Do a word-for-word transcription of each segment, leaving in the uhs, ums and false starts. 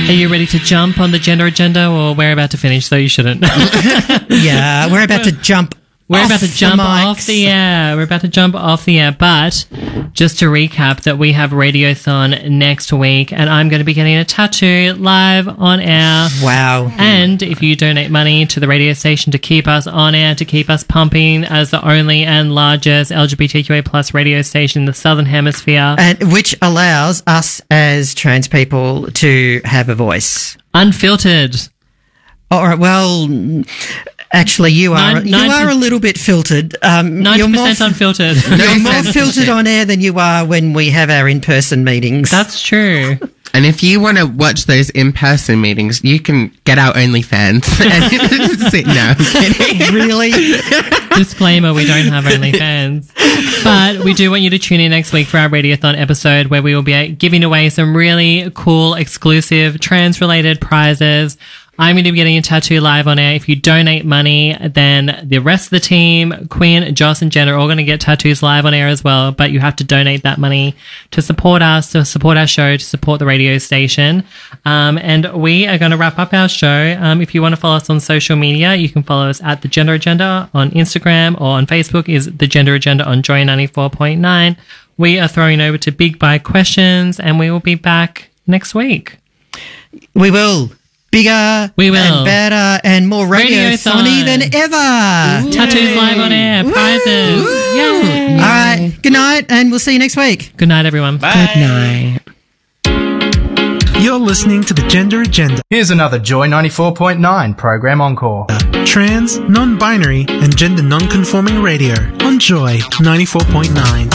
Are you ready to jump on the gender agenda, or we're about to finish, so you shouldn't? Yeah, we're about to jump We're off about to jump the mics. off the air. We're about to jump off the air. But just to recap that we have Radiothon next week, and I'm going to be getting a tattoo live on air. Wow. And if you donate money to the radio station to keep us on air, to keep us pumping as the only and largest L G B T Q A plus radio station in the Southern Hemisphere. And which allows us as trans people to have a voice. Unfiltered. All right, well, actually, you are Nine- you ninety are a little bit filtered. Um, ninety you're percent more, unfiltered. You're more filtered on air than you are when we have our in-person meetings. That's true. And if you want to watch those in-person meetings, you can get our OnlyFans. And see, no, I'm kidding. Really? Disclaimer, we don't have OnlyFans. But we do want you to tune in next week for our Radiothon episode, where we will be giving away some really cool, exclusive, trans-related prizes. I'm going to be getting a tattoo live on air. If you donate money, then the rest of the team, Quinn, Joss, and Jen, are all going to get tattoos live on air as well. But you have to donate that money to support us, to support our show, to support the radio station. Um, and we are going to wrap up our show. Um, if you want to follow us on social media, you can follow us at The Gender Agenda on Instagram, or on Facebook is The Gender Agenda on Joy ninety-four point nine. We are throwing over to Big Bite Questions, and we will be back next week. We will. Bigger We will. and better and more Radiothon. radiothony than ever. Tattoos live on air, prizes. Yay. All right. Good night, and we'll see you next week. Good night, everyone. Good night. You're listening to The Gender Agenda. Here's another Joy ninety-four point nine program encore. Trans, non-binary, and gender non-conforming radio on Joy ninety-four point nine.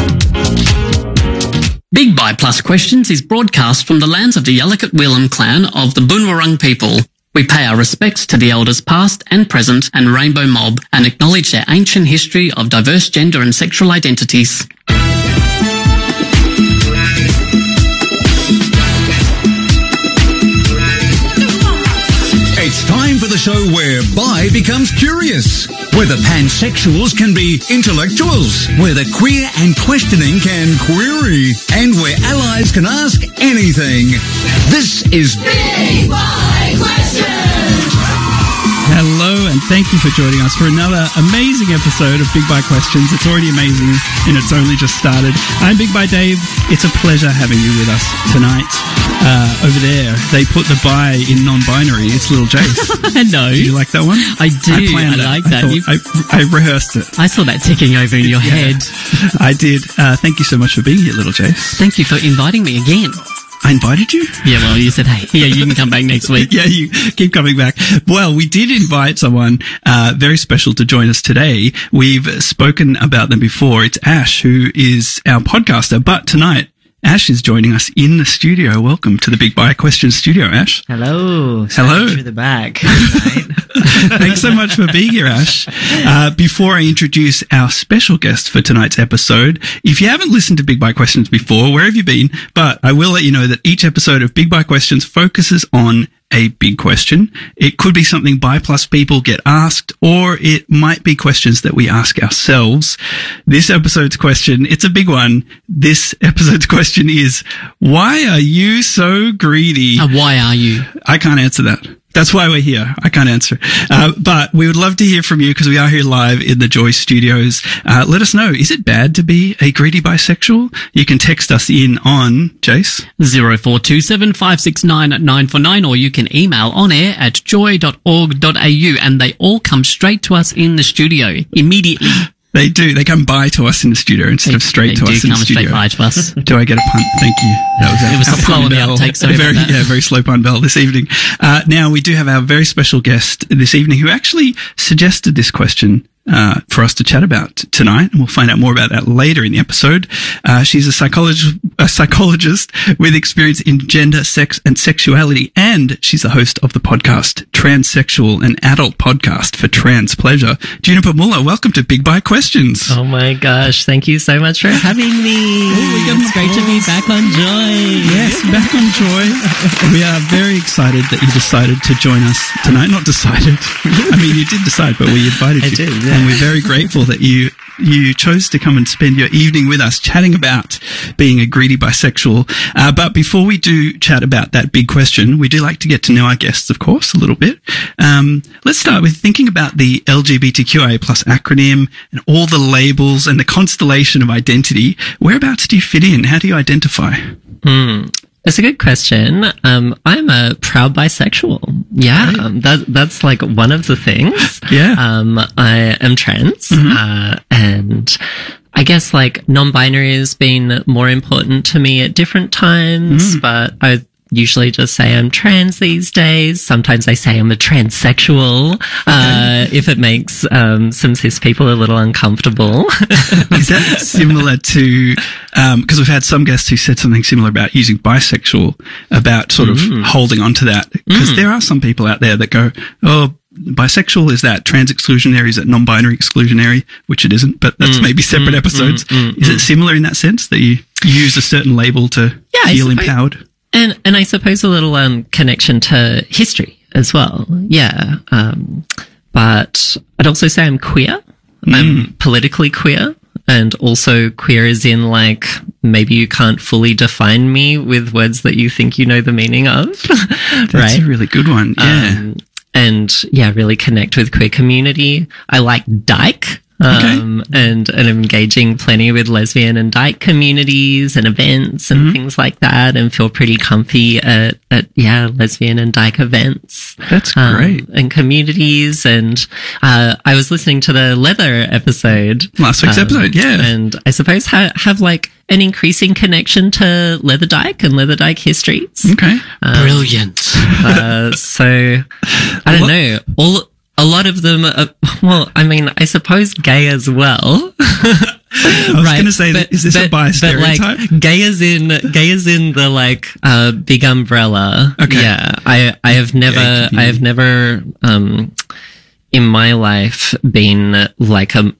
Big Bite Plus Questions is broadcast from the lands of the Yalukit Weelam clan of the Boonwurrung people. We pay our respects to the elders past and present and Rainbow Mob, and acknowledge their ancient history of diverse gender and sexual identities. It's time for the show where bi becomes curious, where the pansexuals can be intellectuals, where the queer and questioning can query, and where allies can ask anything. This is Big Bi Questions! Hello, and thank you for joining us for another amazing episode of Big Bi Questions. It's already amazing, and it's only just started. I'm Big Bi Dave. It's a pleasure having you with us tonight. Uh, over there, they put the bi in non-binary. It's Little Jace. No. Do you like that one? I do. I, planned I like it. that. I, thought, I, I rehearsed it. I saw that ticking over in your Yeah. head. I did. Uh, thank you so much for being here, Little Jace. Thank you for inviting me again. I invited you? Yeah, well, you said, hey, yeah, you can come back next week. Yeah, you keep coming back. Well, we did invite someone uh, very special to join us today. We've spoken about them before. It's Ash, who is our podcaster. But tonight, Ash is joining us in the studio. Welcome to the Big Bi Questions studio, Ash. Hello. Hello. Through the back. Thanks so much for being here, Ash. Uh, before I introduce our special guest for tonight's episode, if you haven't listened to Big Bi Questions before, where have you been? But I will let you know that each episode of Big Bi Questions focuses on a big question. It could be something bi plus people get asked, or it might be questions that we ask ourselves. This episode's question, it's a big one. This episode's question is, why are you so greedy? Uh, why are you? I can't answer that. That's why we're here. I can't answer. Uh, but we would love to hear from you because we are here live in the Joy Studios. Uh, let us know. Is it bad to be a greedy bisexual? You can text us in on, Jace? zero four two seven five six nine nine four nine, or you can email on air at joy dot org dot a u, and they all come straight to us in the studio immediately. They do. They come by to us in the studio instead They- of straight they to do us in the come studio. straight by to us. Do I get a punt? Thank you. That was our, It was our slow pun on the bell. uptake, sorry very, about that. Yeah, very slow pun bell this evening. Uh, now we do have our very special guest this evening who actually suggested this question uh, for us to chat about tonight, and we'll find out more about that later in the episode. Uh, she's a psychologist, a psychologist with experience in gender, sex, and sexuality, and she's the host of the podcast Transsexual, an adult podcast for trans pleasure. Juniper Muller, welcome to Big Bi Questions. Oh my gosh, thank you so much for having me. It's great to be back on Joy. Yes, back on Joy. We are very excited that you decided to join us tonight. Not decided. I mean, you did decide, but we invited I you. did, yeah. and we're very grateful that you you chose to come and spend your evening with us chatting about being a greedy bisexual. Uh, but before we do chat about that big question, we do like to get to know our guests, of course, a little bit. Um, let's start with thinking about the L G B T Q I A plus acronym and all the labels and the constellation of identity. Whereabouts do you fit in? How do you identify? Hmm. That's a good question. Um, I'm a proud bisexual. Yeah, um, that, that's like one of the things. Yeah. Um, I am trans, Mm-hmm. uh, and I guess like non-binary has been more important to me at different times, Mm. but I usually just say I'm trans these days. Sometimes I say I'm a transsexual, uh, if it makes, um, some cis people a little uncomfortable. Is that similar to, um, because we've had some guests who said something similar about using bisexual, about sort of Mm. holding on to that. Because Mm. there are some people out there that go, oh, bisexual, is that trans exclusionary? Is that non-binary exclusionary? Which it isn't, but that's Mm. maybe separate Mm, episodes. mm, mm, is it mm. similar in that sense that you use a certain label to Yeah, I feel suppose- empowered? And and I suppose a little um connection to history as well. Yeah. Um but I'd also say I'm queer. I'm politically queer, and also queer as in like maybe you can't fully define me with words that you think you know the meaning of. That's right? a really good one. Yeah. Um, and yeah, really connect with queer community. I like dyke. Um, and, and I'm engaging plenty with lesbian and dyke communities and events and things like that, and feel pretty comfy at, at, yeah, lesbian and dyke events. That's um, great. And communities. And, uh, I was listening to the leather episode. Last week's um, episode, yeah. And I suppose ha- have like an increasing connection to leather dyke and leather dyke histories. Okay. Um, Brilliant. uh, so I don't know. All a lot of them. Are, well, I mean, I suppose gay as well. I was going to say, but, is this but, a bi but stereotype? like gay as in gay as in the like uh, big umbrella. Okay. Yeah, I I have never Gay I have never um in my life been like a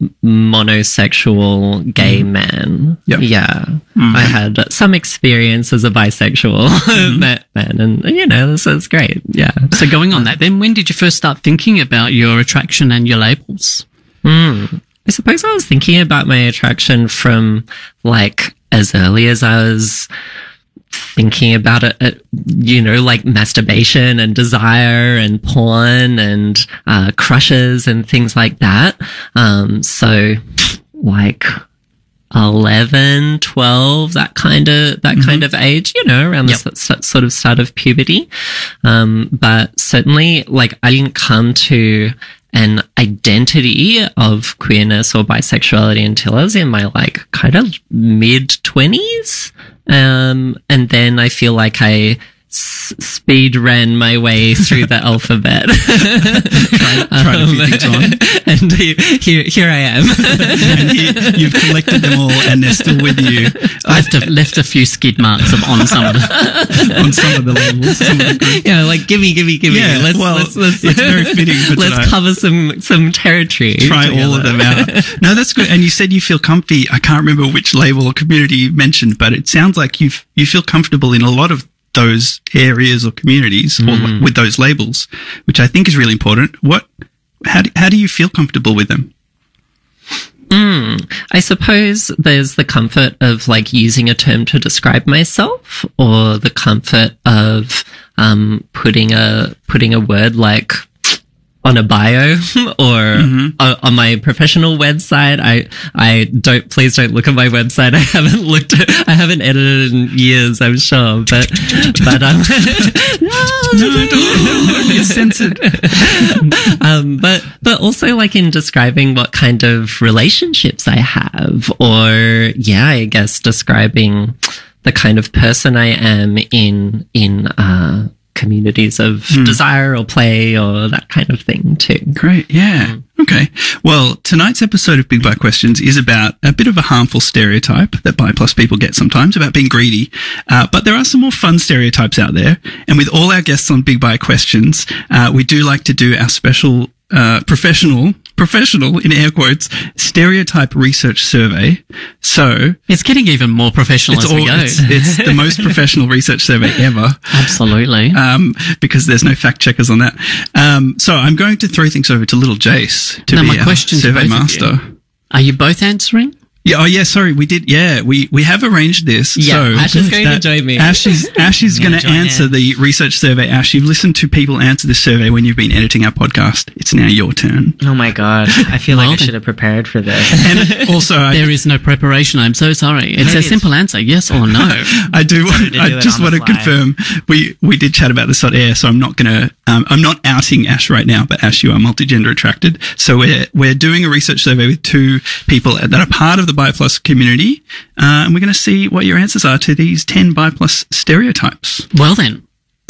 monosexual gay man. Yep. Yeah. I had some experience as a bisexual man, and you know, so it's great. Yeah. So going on that, then when did you first start thinking about your attraction and your labels? Mm. I suppose I was thinking about my attraction from like as early as I was thinking about it, at, you know, like masturbation and desire and porn and uh, crushes and things like that. Um, so like eleven, twelve, that kind of, that kind of age, you know, around Yep. the s- sort of start of puberty. Um, but certainly like I didn't come to an identity of queerness or bisexuality until I was in my like kind of mid twenties. Um, and then I feel like I s- speed ran my way through the alphabet. Tried, tried a few things on. And here, here, here I am. And you, you've collected them all and they're still with you. Left a, left a few skid marks of, on some of the. On some of the labels. Some of the groups. Yeah, like gimme, gimme, gimme. Yeah, let's, well, let's, let's, it's very fitting for let's tonight. cover some, some territory. Try all of them out. No, that's good. And you said you feel comfy. I can't remember which label or community you mentioned, but it sounds like you you feel comfortable in a lot of those areas or communities or with those labels, which I think is really important. What, how do, how do you feel comfortable with them? Mm, I suppose there's the comfort of like using a term to describe myself, or the comfort of um, putting a putting a word like on a bio or uh, on my professional website. I I don't please don't look at my website. I haven't looked at, I haven't edited in years, I'm sure, but but um No, don't, don't get censored. um, but, but also like in describing what kind of relationships I have, or yeah, I guess describing the kind of person I am in, in, uh, communities of desire or play or that kind of thing too. Great. Yeah. Okay. Well, tonight's episode of Big Bi Questions is about a bit of a harmful stereotype that bi plus people get sometimes about being greedy. Uh, but there are some more fun stereotypes out there. And with all our guests on Big Bi Questions, uh, we do like to do our special, uh, professional professional, in air quotes, stereotype research survey. So It's getting even more professional it's, as we all, go. it's, it's the most professional research survey ever. Absolutely. Um, because there's no fact checkers on that. Um, so I'm going to throw things over to little Jace to Now, be my our question to survey both of you. master. Are you both answering? Yeah, oh yeah, sorry, we did, yeah, we, we have arranged this. Yeah, so Ash is going to that join me. Ash is, Ash is I'm going gonna to join answer in. the research survey. Ash, you've listened to people answer this survey when you've been editing our podcast. It's now your turn. Oh my god, I feel Well like I then. should have prepared for this. And also, I, There is no preparation. I'm so sorry. It's Maybe a it's- simple answer, yes or no. I do want, to I do it just on the want to fly. confirm, we, we did chat about this on air, so I'm not going to, um, I'm not outing Ash right now, but Ash, you are multigender attracted. So we're, we're doing a research survey with two people that are part of the BiPlus community, uh, and we're going to see what your answers are to these ten BiPlus stereotypes. Well then.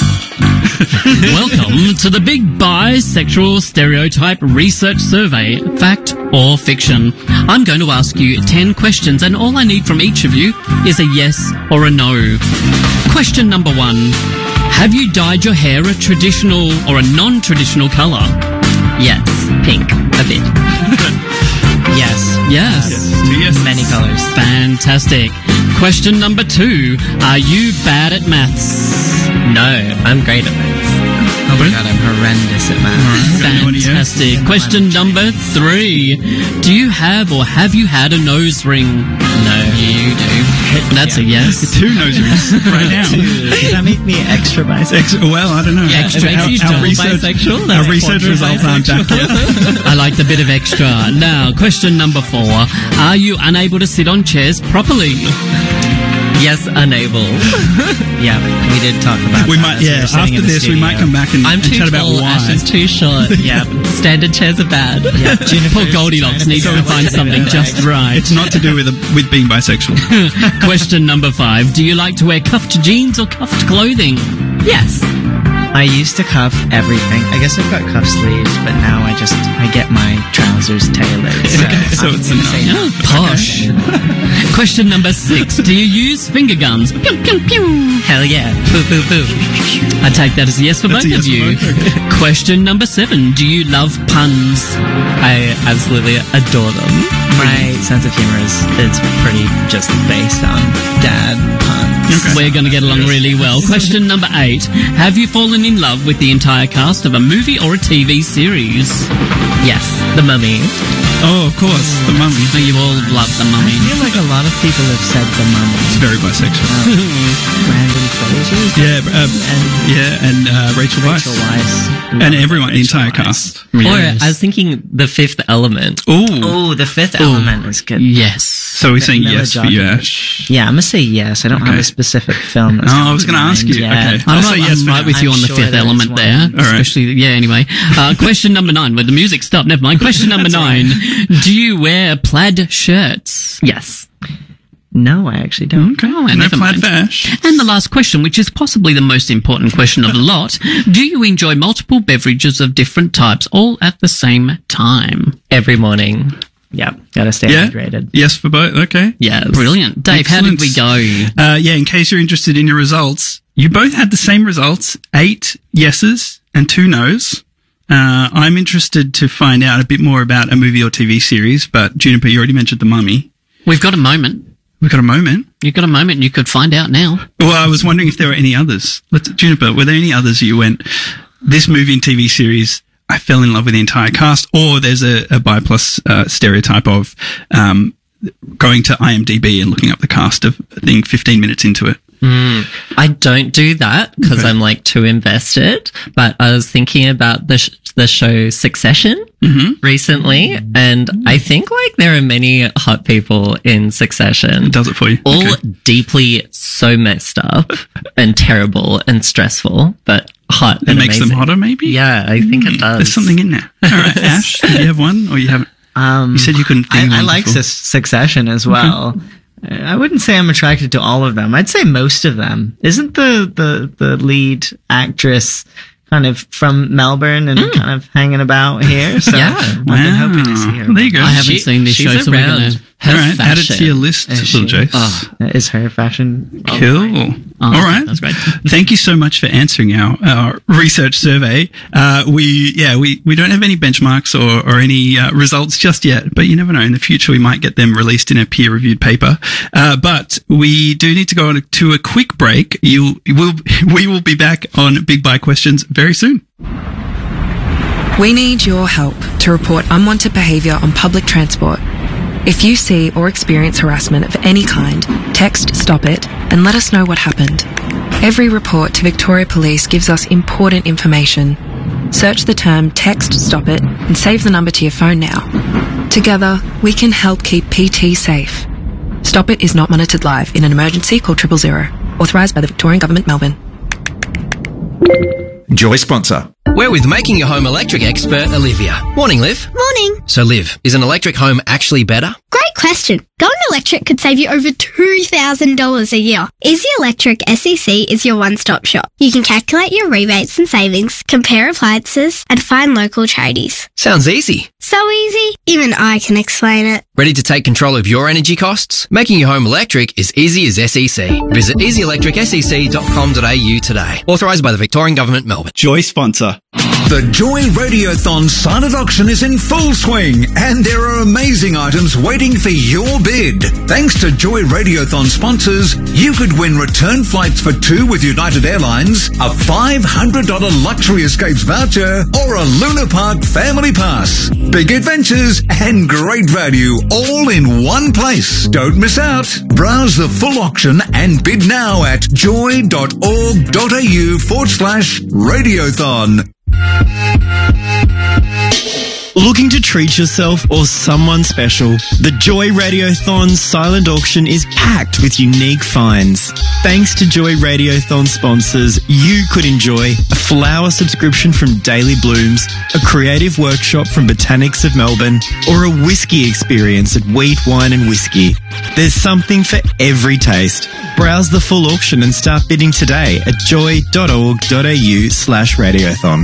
Welcome to the Big Bisexual Stereotype Research Survey, fact or fiction. I'm going to ask you ten questions and all I need from each of you is a yes or a no. Question number one. Have you dyed your hair a traditional or a non-traditional colour? Yes, pink, a bit. Yes. Yes. Yes. Many colors. Fantastic. Question number two. Are you bad at maths? No, I'm great at maths. Oh my god, I'm horrendous at math. Fantastic. Question number three. Do you have or have you had a nose ring? No. You do. That's a yes. Two nose rings right now. Does that make me extra bisexual? Extra, well, I don't know. Yeah, it makes you double bisexual. Our That's research quadru results aren't back yet. I like the bit of extra. Now, question number four. Are you unable to sit on chairs properly? Yes, unable. Yeah, we did talk about We that might, as yeah, were sitting after in the this, we studio. might come back and, I'm and too chat about tall, why. Ash is too short. Yeah. Standard chairs are bad. Yeah, Poor Goldilocks needs to find something just right. It's not to do with, a, with being bisexual. Question number five. Do you like to wear cuffed jeans or cuffed clothing? Yes. I used to cuff everything. I guess I've got cuff sleeves, but now I just I get my trousers tailored. So, so I'm it's gonna a say no. no. Oh, posh. Question number six. Do you use finger guns? Pew, pew, pew. Hell yeah. Boo, boo, boo. I take that as a yes for That's both a yes of you. for both, Question number seven. Do you love puns? I absolutely adore them. My sense of humor is it's pretty just based on dad puns. Okay. We're going to get along really well. Question number eight. Have you fallen in love with the entire cast of a movie or a T V series? Yes, The Mummy. Oh, of course, the mummy. Oh, you all love The Mummy. I feel like a lot of people have said the mummy. It's very bisexual. Brandon Fraser. Yeah, uh, And yeah, and uh, Rachel Weisz. Rachel Weisz. And everyone, the Rachel entire Weisz. cast. Or Yes. I was thinking The Fifth Element. Ooh. Oh, the fifth element is good. Yes. So we're saying Mila yes for you, Djokovic. Ash. Yeah, I'm gonna say yes. I don't have Okay. a specific film. that's Oh, I come was to gonna ask mind you. yet. Okay. I'm I'll say right, yes I'm for right now. with you I'm on the sure fifth there is element one. there. All right. Especially, yeah, anyway. Uh, question number nine, where the music stopped. Never mind. Question number nine. Do you wear plaid shirts? Yes. No, I actually don't. Okay. Oh, no never plaid mind. for Ash. And the last question, which is possibly the most important question of the lot. Do you enjoy multiple beverages of different types all at the same time? Every morning. Yeah, gotta stay Yeah. hydrated. Yes for both. Okay. Yes. Brilliant. Dave, how did we go? Uh, yeah, in case you're interested in your results, you both had the same results, eight yeses and two nos. Uh, I'm interested to find out a bit more about a movie or T V series, but Juniper, you already mentioned The Mummy. We've got a moment. We've got a moment. You've got a moment. You could find out now. Well, I was wondering if there were any others. Let's, Juniper, were there any others you went, this movie and T V series, I fell in love with the entire cast, or there's a, a BiPlus uh, stereotype of um, going to I M D B and looking up the cast of a thing fifteen minutes into it? Mm, I don't do that because Okay. I'm like too invested. But I was thinking about the sh- the show Succession Mm-hmm. recently, and I think like there are many hot people in Succession. It does it for you. All Okay. deeply so messed up and terrible and stressful, but hot. It and makes them amazing. hotter, maybe? Yeah, I think it does. There's something in there. All right, Ash, do you have one, or you haven't? Um, You said you couldn't think of I, I one like before. Sus- Succession as well. I wouldn't say I'm attracted to all of them. I'd say most of them. Isn't the the the lead actress kind of from Melbourne and kind of hanging about here? So Yeah. I've been hoping to see her. There you go. I haven't She- seen this she's show, so we're around. going to Her All right, add it to fashion. your list, Is little she? Jace. Oh, That is her fashion. Cool. Oh, All right. That's great. Thank you so much for answering our, our research survey. Uh, we, yeah, we, we don't have any benchmarks or, or any uh, results just yet, but you never know. In the future, we might get them released in a peer-reviewed paper. Uh, but we do need to go on to a quick break. You will, we will be back on Big Bike Questions very soon. We need your help to report unwanted behaviour on public transport. If you see or experience harassment of any kind, text Stop It and let us know what happened. Every report to Victoria Police gives us important information. Search the term Text Stop It and save the number to your phone now. Together, we can help keep P T safe. Stop It is not monitored live in an emergency call triple zero. Authorised by the Victorian Government, Melbourne. Joy sponsor. We're with Making Your Home Electric expert Olivia. Morning, Liv. Morning. So, Liv, is an electric home actually better? Great question. Going electric could save you over two thousand dollars a year. Easy Electric S E C is your one-stop shop. You can calculate your rebates and savings, compare appliances, and find local tradies. Sounds easy. So easy, even I can explain it. Ready to take control of your energy costs? Making your home electric is easy as S E C. Visit easy electric s e c dot com dot a u today. Authorised by the Victorian Government, Melbourne. Joy sponsor. The Joy Radiothon silent auction is in full swing, and there are amazing items waiting for your bid. Thanks to Joy Radiothon sponsors, you could win return flights for two with United Airlines, a five hundred dollars luxury escapes voucher, or a Luna Park family pass. Big adventures and great value all in one place. Don't miss out. Browse the full auction and bid now at joy.org.au forward slash radiothon. Looking to treat yourself or someone special? The Joy Radiothon silent auction is packed with unique finds. Thanks to Joy Radiothon sponsors, you could enjoy a flower subscription from Daily Blooms, a creative workshop from Botanics of Melbourne, or a whiskey experience at Wheat, Wine and Whiskey. There's something for every taste. Browse the full auction and start bidding today at joy.org.au slash radiothon.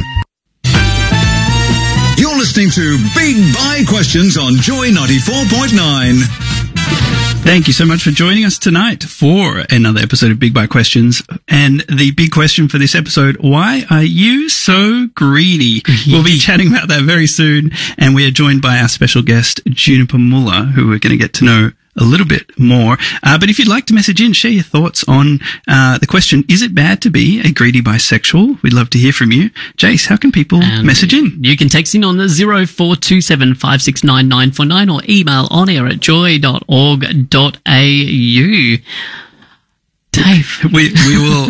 You're listening to Big Buy Questions on Joy ninety-four point nine. Thank you so much for joining us tonight for another episode of Big Buy Questions. And the big question for this episode, why are you so greedy? We'll be chatting about that very soon. And we are joined by our special guest, Juniper Muller, who we're going to get to know a little bit more. Uh, but if you'd like to message in, share your thoughts on uh, the question, is it bad to be a greedy bisexual? We'd love to hear from you. Jace, how can people And message in? You can text in on the zero four two seven five six nine nine four nine or email on air at joy dot org dot a u. Dave. We, we will